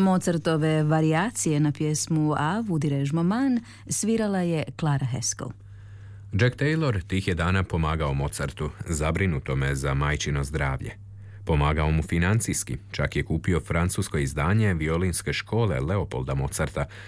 Mozartove varijacije na pjesmu A Vous dirai-je maman svirala je Clara Haskell. Jack Taylor tih je dana pomagao Mozartu, zabrinutome za majčino zdravlje. Pomagao mu financijski, čak je kupio francusko izdanje violinske škole Leopolda Mozarta,